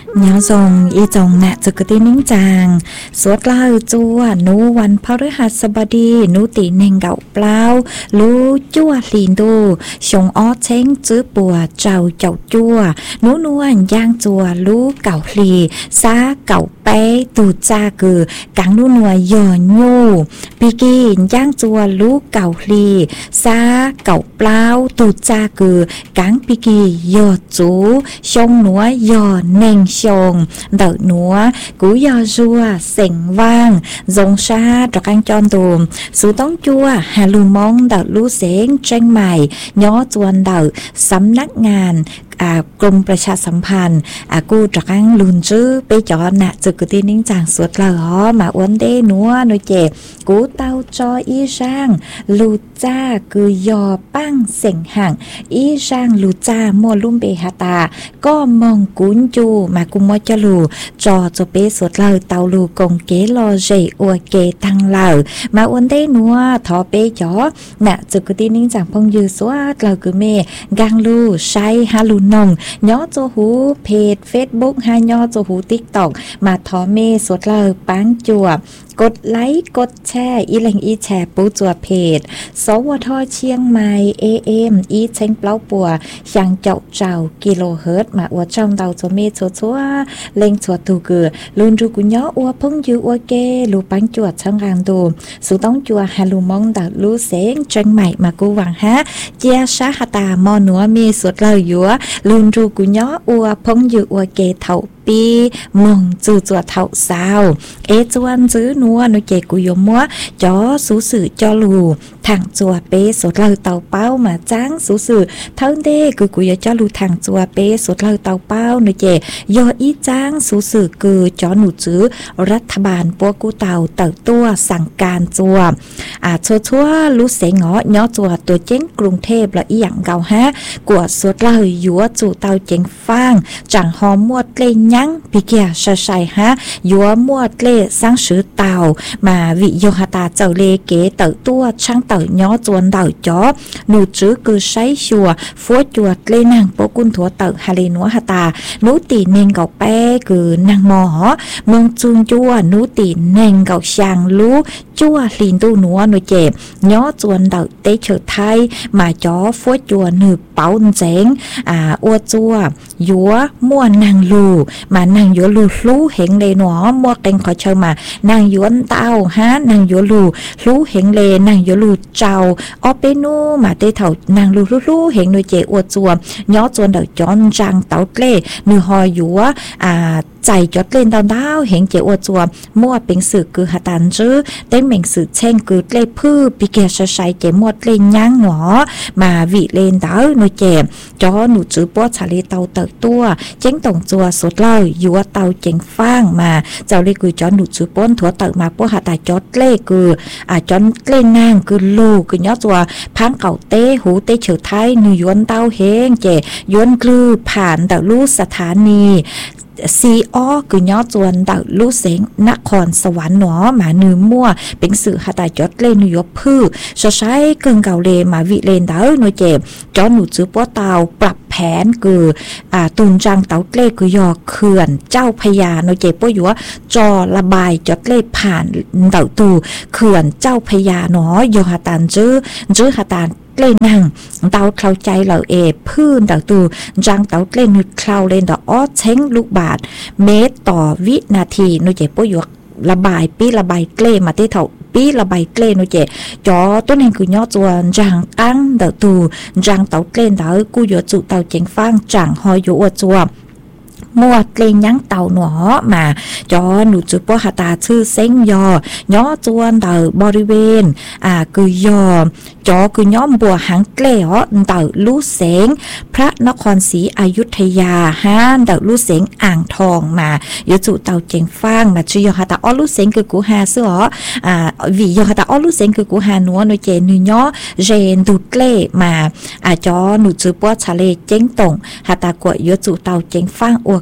nhớ dòng y dòng nạจะกตินิ่งจางสวดเล่าจัวนูวันพฤหัสบดีนูตีเน่งเก่าเปล่ารู้จัวลีนดูชงอ้อเช้งจื้อปัวเจ้าเจ้าจัวนวนวลย่างจัวรู้เก่าลีซาเก่าเป้ตูจ้ากือกังนูนัวย่อญูปีกีย่างจัวรู้เก่าลีซาเก่าเปล่าตูจ้ากือกังปีกีย่อจูชงนัวย่อเน่งชงเดาหนัวกูยอจัวเสียงว่างจงชาตระกันจอนตูมสูต้องจัวฮาลูมองเดาลูเสียงเจงใหม่ย้อจวนเดาสำนักงานกรมประชาสัมพันธ์กูตระกันลุนจื้อไปจอน่ะจึกตีนิ่งจางสวดละหอมาอ้วนเดนัวหนูเจกูเต้าจออีช่างลูจ้าคือยอปั้งเสียงห่างอีช่างลูจ้ามัวลุ่มเบฮาตาก็มองกุนจูมากุมอจลูจอจะเปสวดละเต้าลูกงเกลอเจอวเกทังละมาอ้วนเดนัวทอเปจอน่ะจึกตีนิ่งจางพงยืสวดละคือเมกังลูใช้ฮาลูนงย้อโจหูเพจ Facebook ให้ย้อโจหู TikTok มาทอเมสวดเลยปังจวบกดไลค์กดแชร์อีแหล่งอีแชร์ปูจัวเพจสวทเชียงใหม่ AM อีเชงเปล่าปัวช่างเจ้ากิโลเฮิรตซ์มาอวดช่องเตาโจเมชัวเล็งชัวตูเกือลุนรูกุญย้ออวพึ่งยืออวเกลูปังจวดช่างกลางดูสูต้องจัวฮาลูมองดักลูเสงเชียงใหม่มากูหวังฮะเจียชาฮตามอนัวมีสวดเลยยัวลุนรูกุญย้ออวพึ่งยืออวเกเท่าปีมองจูจัวเท่าสาวจวนซื้อนัวนุเจกุยมัวจอสูสื่อจอลูทางจัวเปสดเลยเตาเป้ามาจ้างสูสื่อเท่าเด้คือกุยจอลูทางจัวเปสดเลยเตาเป้านุเจยออีจ้างสูสื่อคือจอหนูจื้อรัฐบาลปัวกูเตาเต่าตัวสั่งการจัวชัวลูเสงเหย่อจัวตัวเจ้งกรุงเทพละอีหยังเก่าฮะกวดสดเลยยัวจูเตาเจ้งฟางจังหอมมวดเกยยังพิเกียใช่ฮะยัวมวดเกยสร้างชื่อเตามาวิโยหตาเจ้าเลเกเต่าตัวช่างเต่าย้อจวนเต่าจอหนูจื้อคือใช้ชัวฟัวจวดเล่นางโปกุนถัวเต่าฮาเลนัวหตาหนูตีเนงเก่าแป้คือนางมอเมืองจุนจัวหนูตีเนงเก่าช่างรู้จัวลินตู้หนัวหนูเจ็บย้อจวนเต่าเตเฉยไทยมาจอฟัวจวหนูเป๋าเจ๋งอวจัวยัวมั่วนางลูมานางยัวลูรู้เห็นเลยหนอมัวเก่งขอเชิญมานางยวนเต้าฮะนางยัวลูรู้เห็นเลยนางยัวลูเจ้าออเปนูมาเตเถ่านางลูรู้เห็นหนูเจ็บอวจัวย้อจวนเต่าจอนจางเต่าเล่หนูหอยยัวใจจดเล่นดาวเห็นเจ้าอวจัวมั่วเป็นสื่อคือหตันจื้อเต้นเหม่งสื่อเช่นคือเล่พื้นปีเกชใช้เจ้าหมดเล่นยังหนอมาวิเล่นดาวหนูเจ็บจอหนูจื้อป้อชาลีเต่าเต่าตัวเจ้งต่งจัวสดเลยยัวเต่าเจ้งฟางมาเจ้าเล่คือจอหนูจื้อป้อนถั่วเต่ามาป้อหตาจดเล่คือจอนเล่นนางคือลูคือย่อจัวพังเก่าเต้หูเต้เฉยไทยหนูยวนเต้าเฮงเจยวนกลือผ่านเต่าลูสถานีซีอ้อคือย่อจวนเต่าลูเสงนครสวรรค์หนอหมานือมั่วเป็นสื่อหตาจดเล่นยกพืชใช้เกิงเก่าเลมาวิเลนเต้าหนูเจ็บจอหนูจื้อป้อเต่าปรับแผนคือตุนจังเต้าเล่คือยอเขื่อนเจ้าพญาหนูเจ็บป้ออยู่ว่าจอระบายจดเล่ผ่านเต่าตูเขื่อนเจ้าพญาหนอยอหตานจื้อหตานเล่นนั่งเตาเข้าใจเหล่าพื้นเตาตูจังเตาเล่นนึกเข้าเล่นดอกอ้อเช้งลูกบาทเมตรต่อวินาทีนุเจปยกระบายปีระบายเกลมาที่เท่าปีระบายเกลนุเจจอต้นเองคือย่อจวนจังตั้งเตาตูจังเตาเล่นเตากูยอจุเตาเจงฟางจังหอยอยู่อวดจัวมัวเกลยังเต่าหนอมาจอหนูจุปหตาชื่อเซ้งย่อจวนเต่าบริเวณคือยอจอคือย้อมบัวหางเกลเต่าลูเสงพระนครศรีอยุธยาห้านเต่าลูเสงอ่างทองมาโยจุเต่าเจงฟางมาชื่อยอหตาอ้อลูเสงคือกูหาเสือวิยอหตาอ้อลูเสงคือกูหาหนัวหนูเจนย่อเจนดูเกลมาจอหนูจุปชาเลเจงตงหตากวดโยจุเต่าเจงฟางอว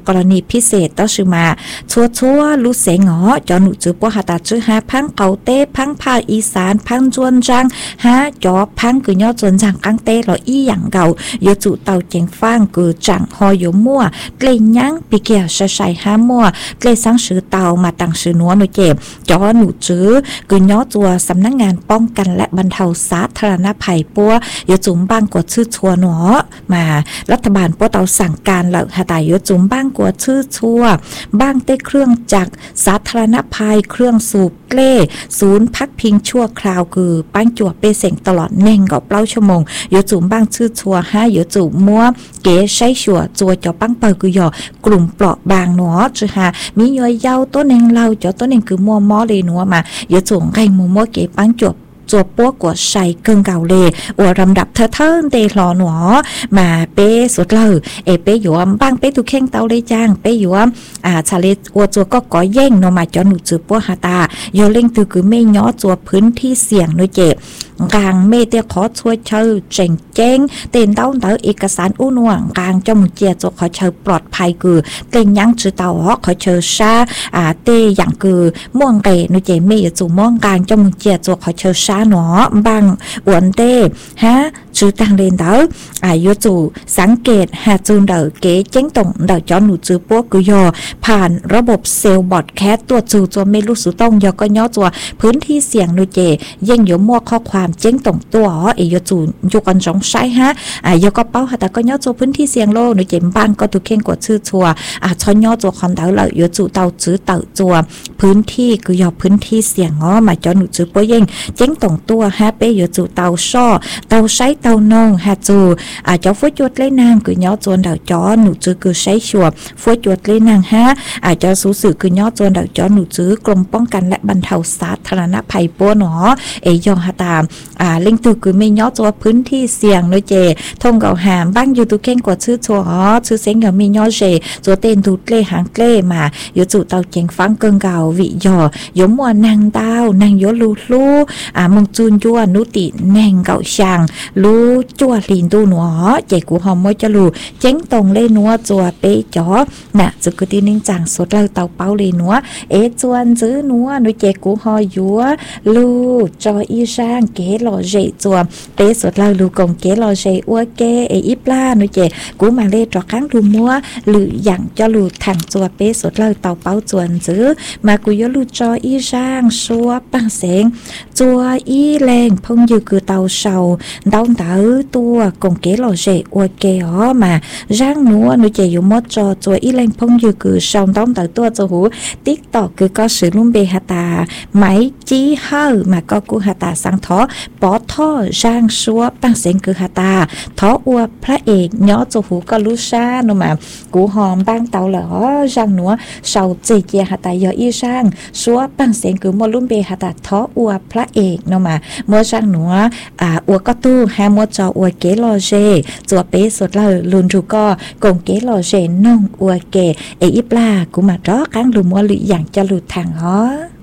กรณีพิเศษต่อชื่อมาชัวรู้เสงอ๋อจอหนูจือปัวหาตาจื้อหาพังเกาเต้พังภาคอีสานพังจวนจังหาจอพังคือย่อจวนจังกังเต้หรออีหยังเก่าโยจุเตาเจงฟังคือจังหอยอยู่มั่วเกลยังปีเกียวใส่หามั่วเกลสังสือเตามาตั้งสือนัวหนูเจ็บจอหนูจื้อคือย่อจัวสำนักงานป้องกันและบรรเทาสาธารณภัยปัวโยจุมบ้างกว่าชื่อชัวหนอมารัฐบาลปัวเตาสั่งการเหล่าหาตายโยจุมบ้างกว่าชื่อชัวบ้างเต้เครื่องจักรสาธารณภัยเครื่องสูบเกล้ศูนย์พักพิงชั่วคราวคือปั้นจั่วเปเสงตลอดเน่งกับเปล่าชั่วโมงโยจุ่มบ้างชื่อชัวห้าโยจุ่มมัวเก๋ใช้ชัวจัวจ่อปั้งเปิดคือยอกลุ่มเปราะบางหนอจือหามีย่อยยาวตัวเน่งเราจ่อตัวเน่งคือมัวมอเลยหนัวมาโยจุ่มไก่มัวเก๋ปั้งจั่วจัวปัวกว่าใส่เกิงเก่าเลยอวรำดับเธอเตหลอหนอมาเป้สุดเลยเป้อยู่บ้างเป้ตุเข่งเตาเลยจ้างเป้อยู่ชาเลอวจัวก็ก่อแย่งนมาจอหนูจือปัวหาตาโยเล่งตือคือไม่ย้อจัวพื้นที่เสี่ยงหนูเจ็บกลางเมเตียขอช่วยเชิญเจ๋งเจ้งเต้นเต้าเอกสารอุ้นวงกลางเจ้ามุเจียจขอเชิญปลอดภัยคือเต้นยังจือเตาขอเชิญชาเต้อย่างคือม่วงเตหนูเจเมยจู่ม่วงกลางเจ้ามุเจียจขอเชิญชาหนอบางอวนเต้ฮะจือตังเล่นเตาโยจู่สังเกตหาจูนเก๋เจ้งตงจอหนูจือปัวกุยอผ่านระบบเซลล์บอดแคสตัวจู่ตัวเมลูสุต้องยอก็ย่อตัวพื้นที่เสี่ยงหนูเจยังอยู่มั่วข้อความเจ้งตรงตัวเอยจูยุกันสงสัยฮะยก็เป้าหาแต่ก็ย่อตัวพื้นที่เสี่ยงโลหนูเจมบ้านก็ตุเข่งกว่าชื่อชัวช้อนย่อตัวคอนเตาเลยยจูเตาจื้อเตาจัวพื้นที่คือยอพื้นที่เสี่ยงง้อมาจอหนูจื้อปัวยังเจ้งตรงตัวฮะเป้ยจูเตาช่อเตาใช้เตานงฮะจูจอฟุ้ยจวดเล่นางคือย่อจวนเดาจอหนูจื้อคือใช้ชัวฟุ้ยจวดเล่นางฮะจอสูสื่อคือย่อจวนเดาจอหนูจื้อกรมป้องกันและบรรเทาสาธารณภัยปัวหนอยองฮะตามเล่งตือคือไม่ย่อตัวพื้นที่เสี่ยงโดยเจทงเก่าหามบ้างอยู่ตุเข่งกว่าชื่อชัวชื่อเสียงอย่างไม่ย่อเจตัวเต้นตูเล่หางเล่มาอยู่จู่เตาเจงฟังเกิงเก่าวิยอยมวนนางดาวนางยลูมงจูนยัวนุติแนงเก่าช่างลูจั่วลินตูหนัวเจกูหอมมวยจะลูเจ้งตรงเล่นัวจัวเปจ่อน่ะจุกตีนิ่งจังสดเราเตาเป้าเลยนัวจวนซื้อนัวนุเจกูหอยัวลูจออีช่างเก๋หล่อเจจัวเปสดเราลูกงเก๋หล่อเจอัวเกอีปลานุเจกูมาเล่จอค้างลูมัวหรืออย่างจะลูถังจัวเปสดเราเตาเป้าจวนซื้อมากูยลูจออีช่างชัวปังเสงจัวอีแรงพงอยู่คือเตาเสาเตาตัวกงเก๋หล่อเจอัวเกมาร่างนัวนุเจอยู่มดจอจัวอีแรงพงอยู่คือเสาเตาตัวจะหูติ๊กตอกคือก็สือลุ่มเบหตาไหมจีเฮอมาก็กูหตาสังท้อปอท่อร่างชัวปังเสงคือหตาท้ออัวพระเอกย่อจะหูก็ลุชาโนมากูหอมบ้างเตาเหรอร่างนัวเสาเจเกียหตายออีร่างชัวปังเสงคือมลุ่มเบหตาท้ออัวพระเอกโนมาเมื่อร่างนัวอัวก็ตู้แฮมจออัวเกลอเจจัวเปสดเลยลุนจูก็กงเกลอเจน้องอัวเกอีปลากูมาร้อกังลุมัวหรืออย่างจะหลุดทางฮอ